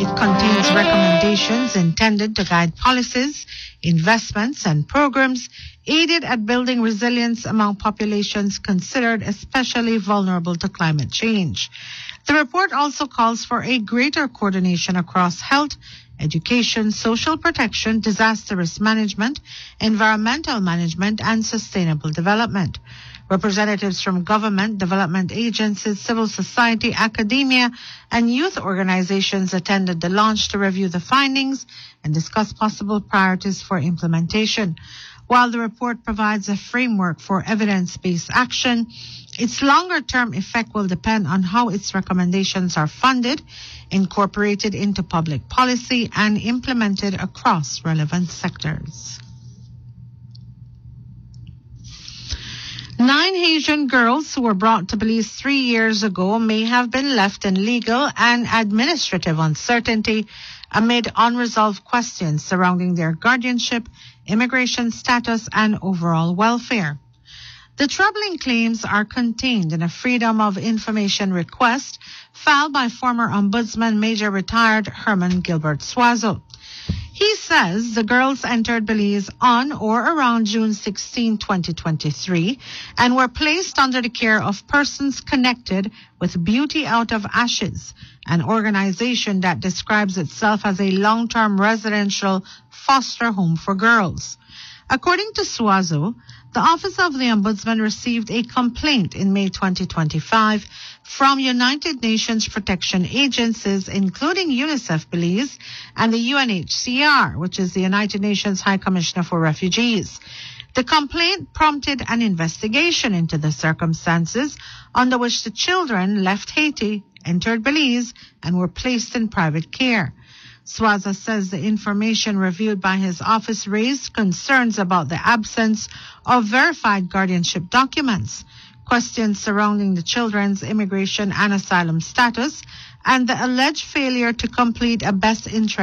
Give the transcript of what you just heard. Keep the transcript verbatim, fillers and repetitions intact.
contains recommendations intended to guide policies, investments, and programs aided at building resilience among populations considered especially vulnerable to climate change. The report also calls for a greater coordination across health, education, social protection, disaster risk management, environmental management, and sustainable development. Representatives from government, development agencies, civil society, academia, and youth organizations attended the launch to review the findings and discuss possible priorities for implementation. While the report provides a framework for evidence-based action, its longer-term effect will depend on how its recommendations are funded, incorporated into public policy, and implemented across relevant sectors. Nine Haitian girls who were brought to Belize three years ago may have been left in legal and administrative uncertainty amid unresolved questions surrounding their guardianship, immigration status, and overall welfare. The troubling claims are contained in a Freedom of Information request filed by former Ombudsman Major Retired Herman Gilbert Suazo. He says the girls entered Belize on or around June sixteenth, twenty twenty-three, and were placed under the care of persons connected with Beauty Out of Ashes, an organization that describes itself as a long-term residential foster home for girls. According to Suazo, the Office of the Ombudsman received a complaint in May twenty twenty-five from United Nations protection agencies, including UNICEF Belize and the U N H C R, which is the United Nations High Commissioner for Refugees. The complaint prompted an investigation into the circumstances under which the children left Haiti, entered Belize, and were placed in private care. Suazo says the information reviewed by his office raised concerns about the absence of verified guardianship documents, questions surrounding the children's immigration and asylum status, and the alleged failure to complete a best interest